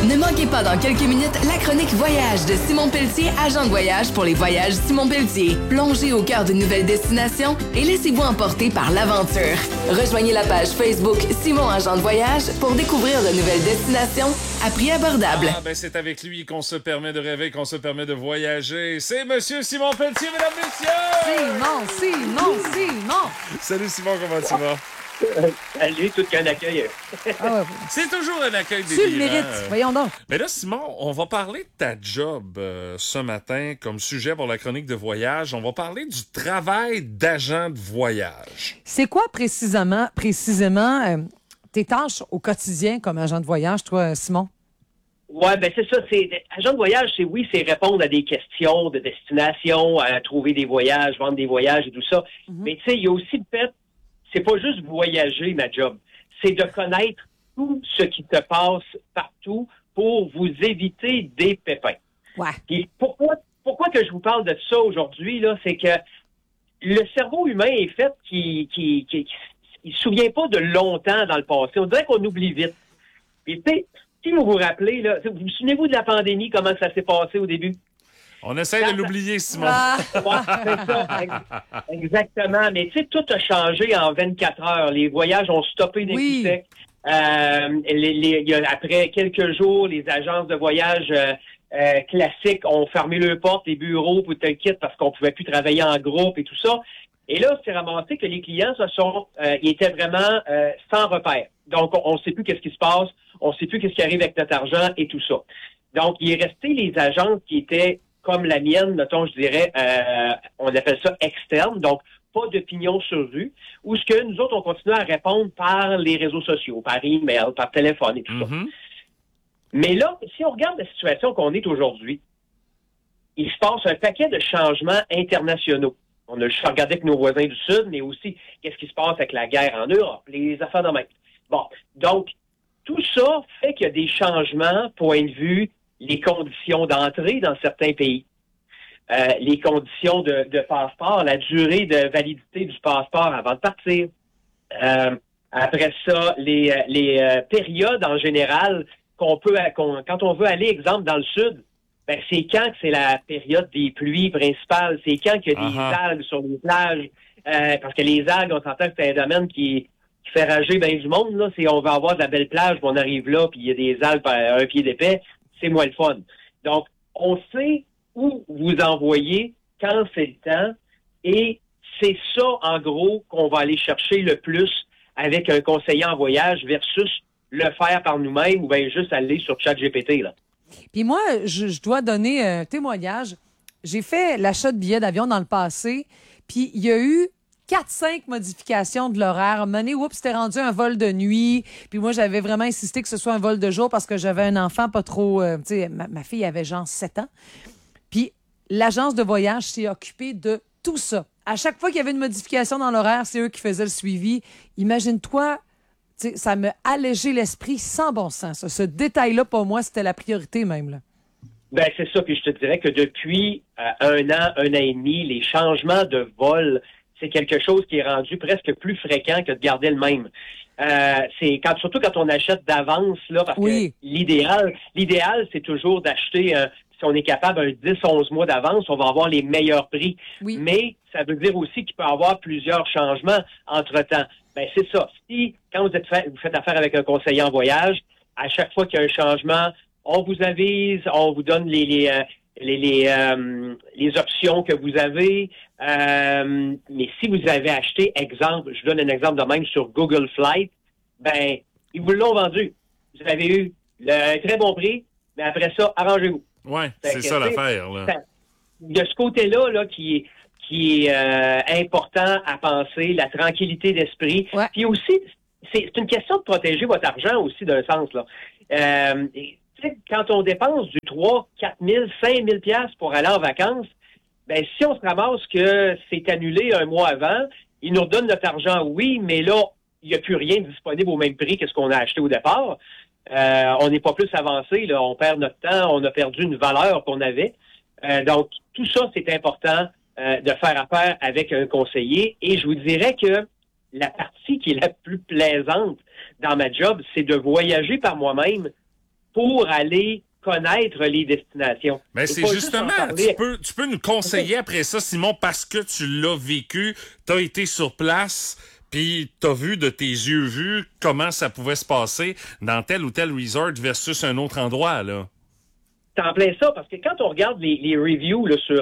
Ne manquez pas dans quelques minutes la chronique Voyage de Simon Pelletier, agent de voyage pour les voyages Simon Pelletier. Plongez au cœur de nouvelles destinations et laissez-vous emporter par l'aventure. Rejoignez la page Facebook Simon Agent de voyage pour découvrir de nouvelles destinations à prix abordable. C'est avec lui qu'on se permet de rêver, qu'on se permet de voyager. C'est Monsieur Simon Pelletier, mesdames, messieurs! Simon! Salut Simon, comment tu vas? Salut, tout qu'un accueil. C'est toujours un accueil Tu le délirant. mérites, voyons donc. Mais là, Simon, on va parler de ta job ce matin comme sujet pour la chronique de voyage. On va parler du travail d'agent de voyage. C'est quoi précisément tes tâches au quotidien comme agent de voyage, toi, Simon? Ouais, c'est ça. Agent de voyage, c'est répondre à des questions de destination, à trouver des voyages, vendre des voyages et tout ça. Mm-hmm. Mais tu sais, il y a aussi le fait, c'est pas juste voyager, ma job. C'est de connaître tout ce qui te passe partout pour vous éviter des pépins. Ouais. Et pourquoi que je vous parle de ça aujourd'hui, là, c'est que le cerveau humain est fait il se souvient pas de longtemps dans le passé. On dirait qu'on oublie vite. Et tu sais, si vous vous rappelez, là, vous vous souvenez-vous de la pandémie, comment ça s'est passé au début? On essaie de l'oublier, Simon. Ouais, c'est ça, exactement. Mais tu sais, tout a changé en 24 heures. Les voyages ont stoppé des coups secs. Après quelques jours, les agences de voyage classiques ont fermé leurs portes, les bureaux, pour tel kit, parce qu'on pouvait plus travailler en groupe et tout ça. Et là, c'est ramassé que les clients ils étaient vraiment sans repère. Donc, on ne sait plus qu'est-ce qui se passe, on ne sait plus qu'est-ce qui arrive avec notre argent et tout ça. Donc, il est resté les agences qui étaient comme la mienne, mettons, je dirais, on appelle ça externe, donc pas d'opinion sur rue, ou ce que nous autres, on continue à répondre par les réseaux sociaux, par email, par téléphone et tout ça. Mais là, si on regarde la situation qu'on est aujourd'hui, il se passe un paquet de changements internationaux. On a juste regardé avec nos voisins du Sud, mais aussi qu'est-ce qui se passe avec la guerre en Europe, les affaires de même. Bon, donc, tout ça fait qu'il y a des changements, point de vue, les conditions d'entrée dans certains pays, les conditions de passeport, la durée de validité du passeport avant de partir. Après ça, les périodes en général quand on veut aller, exemple, dans le sud, c'est quand que c'est la période des pluies principales, c'est quand qu'il y a des algues sur les plages, parce que les algues, on s'entend que c'est un domaine qui fait rager bien du monde, là. On va avoir de la belle plage, puis on arrive là, puis il y a des algues à un pied d'épais, c'est moins le fun. Donc, on sait où vous envoyer, quand c'est le temps, et c'est ça, en gros, qu'on va aller chercher le plus avec un conseiller en voyage versus le faire par nous-mêmes ou bien juste aller sur ChatGPT, là. Puis moi, je dois donner un témoignage. J'ai fait l'achat de billets d'avion dans le passé, puis il y a eu 4-5 modifications de l'horaire. C'était rendu un vol de nuit. Puis moi, j'avais vraiment insisté que ce soit un vol de jour parce que j'avais un enfant pas trop... ma fille avait genre 7 ans. Puis l'agence de voyage s'est occupée de tout ça. À chaque fois qu'il y avait une modification dans l'horaire, c'est eux qui faisaient le suivi. Imagine-toi, ça me allégé l'esprit sans bon sens. Ce détail-là, pour moi, c'était la priorité même, là. C'est ça. Puis je te dirais que depuis un an et demi, les changements de vol, c'est quelque chose qui est rendu presque plus fréquent que de garder le même. Surtout quand on achète d'avance, là, parce que l'idéal, c'est toujours d'acheter, si on est capable, un 10-11 mois d'avance, on va avoir les meilleurs prix. Oui. Mais ça veut dire aussi qu'il peut y avoir plusieurs changements entre-temps. C'est ça. Quand vous faites affaire avec un conseiller en voyage, à chaque fois qu'il y a un changement, on vous avise, on vous donne les options que vous avez. Mais si vous avez acheté, exemple, je donne un exemple de même sur Google Flight, ils vous l'ont vendu. Vous avez eu un très bon prix, mais après ça, arrangez-vous. Ouais, c'est ça l'affaire, là. Il y a ce côté-là, là, qui est important à penser, la tranquillité d'esprit. Ouais. Puis aussi, c'est une question de protéger votre argent aussi d'un sens, là. Quand on dépense du 3, 4 000, 5 000 piastres pour aller en vacances, si on se ramasse que c'est annulé un mois avant, ils nous redonnent notre argent, oui, mais là, il n'y a plus rien disponible au même prix que ce qu'on a acheté au départ. On n'est pas plus avancé, là. On perd notre temps, on a perdu une valeur qu'on avait. Donc, tout ça, c'est important de faire affaire avec un conseiller. Et je vous dirais que la partie qui est la plus plaisante dans ma job, c'est de voyager par moi-même pour aller connaître les destinations. Mais c'est justement, tu peux nous conseiller après ça, Simon, parce que tu l'as vécu, t'as été sur place, puis t'as vu de tes yeux vus comment ça pouvait se passer dans tel ou tel resort versus un autre endroit, là. C'est en plein ça, parce que quand on regarde les reviews là, sur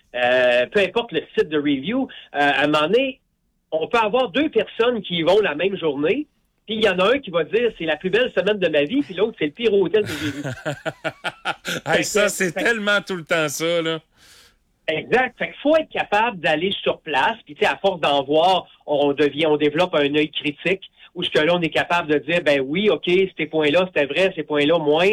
peu importe le site de review, à un moment donné, on peut avoir 2 personnes qui y vont la même journée, puis il y en a un qui va dire c'est la plus belle semaine de ma vie, puis l'autre c'est le pire hôtel que j'ai vu. Hey, ça, c'est tellement tout le temps ça, là. Exact. Fait qu'il faut être capable d'aller sur place, puis tu sais, à force d'en voir, on développe un œil critique, où ce que là, on est capable de dire, ben oui, OK, ces points-là, c'était vrai, ces points-là, moins.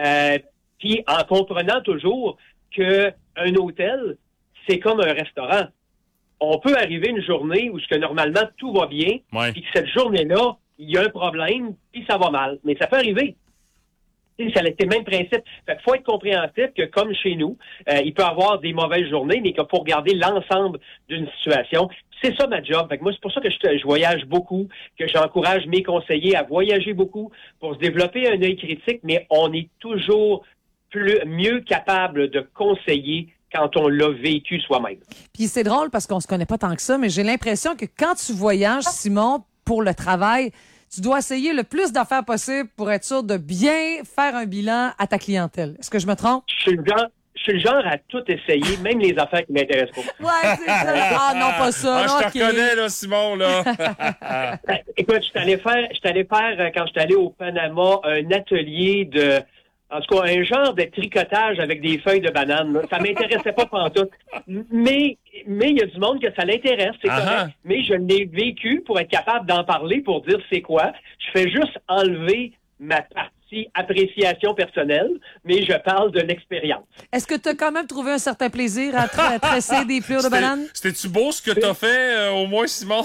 Puis en comprenant toujours que un hôtel, c'est comme un restaurant. On peut arriver une journée où ce que normalement tout va bien, puis que cette journée-là, il y a un problème, puis ça va mal. Mais ça peut arriver. C'est le même principe. Fait qu'il faut être compréhensif que, comme chez nous, il peut y avoir des mauvaises journées, mais qu'il faut regarder l'ensemble d'une situation. C'est ça ma job. Fait que moi, c'est pour ça que je voyage beaucoup, que j'encourage mes conseillers à voyager beaucoup pour se développer un œil critique, mais on est toujours mieux capable de conseiller quand on l'a vécu soi-même. Puis c'est drôle parce qu'on se connaît pas tant que ça, mais j'ai l'impression que quand tu voyages, Simon, pour le travail, tu dois essayer le plus d'affaires possible pour être sûr de bien faire un bilan à ta clientèle. Est-ce que je me trompe? Je suis le genre à tout essayer, même les affaires qui m'intéressent pas. Ouais, c'est ça. Ah non, pas ça. Je te reconnais, là, Simon, là. Écoute, je suis allé faire, quand je suis allé au Panama, un atelier en tout cas, un genre de tricotage avec des feuilles de banane. Là. Ça m'intéressait pas pantoute. Mais il y a du monde que ça l'intéresse, c'est correct. Mais je l'ai vécu pour être capable d'en parler, pour dire c'est quoi. Je fais juste enlever ma partie appréciation personnelle, mais je parle de l'expérience. Est-ce que tu as quand même trouvé un certain plaisir à tresser des plures de banane? C'était-tu beau ce que tu as fait, au moins, Simon?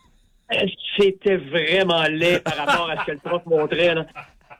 C'était vraiment laid par rapport à ce que le prof montrait, là.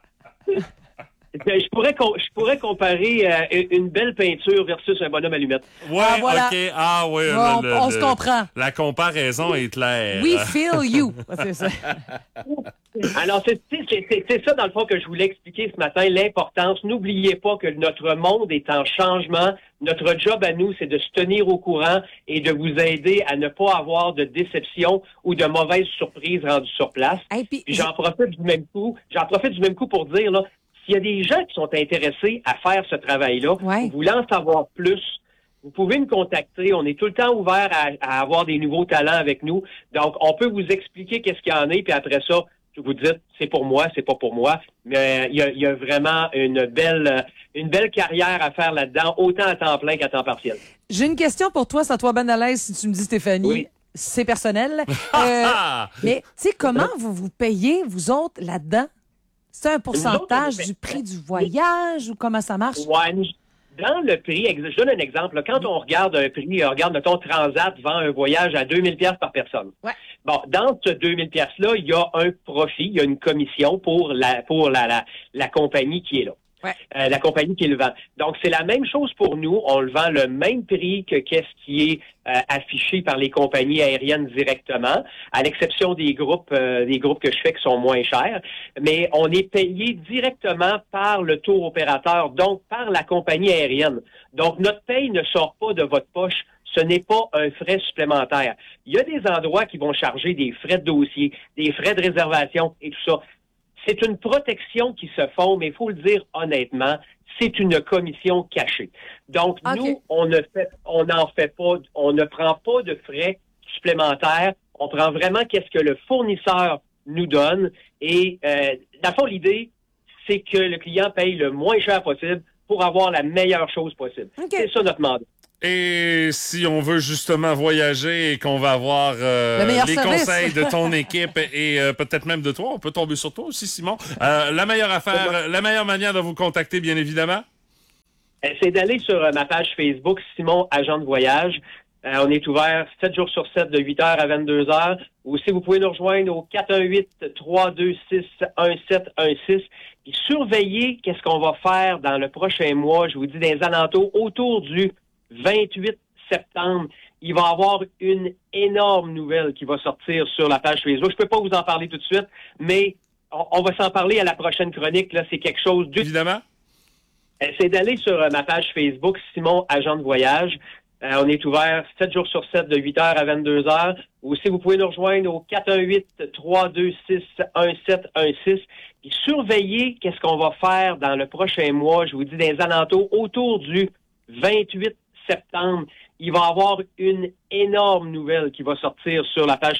Je pourrais comparer une belle peinture versus un bonhomme allumette. Ouais, voilà. OK. Ah, oui. On se comprend. La comparaison est claire. We feel you. C'est ça. Alors, c'est ça, dans le fond, que je voulais expliquer ce matin, l'importance. N'oubliez pas que notre monde est en changement. Notre job à nous, c'est de se tenir au courant et de vous aider à ne pas avoir de déception ou de mauvaises surprises rendues sur place. Hey, puis j'en profite du même coup pour dire, là, s'il y a des gens qui sont intéressés à faire ce travail-là, vous voulez en savoir plus, vous pouvez nous contacter. On est tout le temps ouvert à avoir des nouveaux talents avec nous. Donc, on peut vous expliquer qu'est-ce qu'il y en a, puis après ça, vous dites, c'est pour moi, c'est pas pour moi. Mais il y a vraiment une belle carrière à faire là-dedans, autant à temps plein qu'à temps partiel. J'ai une question pour toi, ça toi ben à l'aise si tu me dis, Stéphanie. Oui. C'est personnel. Mais, tu sais, comment vous payez, vous autres, là-dedans? C'est un pourcentage du prix du voyage ou comment ça marche? Ouais, dans le prix, je donne un exemple. Là, quand on regarde un prix, mettons, Transat vend un voyage à 2000 $ par personne. Ouais. Bon, dans ce 2000 $-là, il y a un profit, il y a une commission pour la compagnie qui est là. Ouais. La compagnie qui le vend. Donc, c'est la même chose pour nous. On le vend le même prix que qu'est-ce qui est affiché par les compagnies aériennes directement, à l'exception des groupes que je fais qui sont moins chers. Mais on est payé directement par le tour opérateur, donc par la compagnie aérienne. Donc, notre paye ne sort pas de votre poche. Ce n'est pas un frais supplémentaire. Il y a des endroits qui vont charger des frais de dossier, des frais de réservation et tout ça. C'est une protection qui se font, mais il faut le dire honnêtement, c'est une commission cachée. Donc, nous, on ne prend pas de frais supplémentaires. On prend vraiment qu'est-ce que le fournisseur nous donne. Et, dans le fond, l'idée, c'est que le client paye le moins cher possible pour avoir la meilleure chose possible. C'est ça notre mandat. Et si on veut justement voyager et qu'on va avoir les conseils de ton équipe et peut-être même de toi, on peut tomber sur toi aussi, Simon. La meilleure affaire, la meilleure manière de vous contacter, bien évidemment? C'est d'aller sur ma page Facebook, Simon, agent de voyage. On est ouvert 7 jours sur 7 de 8h à 22h. Ou si vous pouvez nous rejoindre au 418-326-1716. Puis surveillez qu'est-ce qu'on va faire dans le prochain mois. Je vous dis des alentours autour du 28 septembre, il va y avoir une énorme nouvelle qui va sortir sur la page Facebook. Je peux pas vous en parler tout de suite, mais on va s'en parler à la prochaine chronique. Là, c'est quelque chose Évidemment. C'est d'aller sur ma page Facebook, Simon, agent de voyage. On est ouvert 7 jours sur 7, de 8h à 22h. Ou si vous pouvez nous rejoindre au 418-326-1716. Et surveillez qu'est-ce qu'on va faire dans le prochain mois. Je vous dis des alentours autour du 28 septembre. Il va y avoir une énorme nouvelle qui va sortir sur la page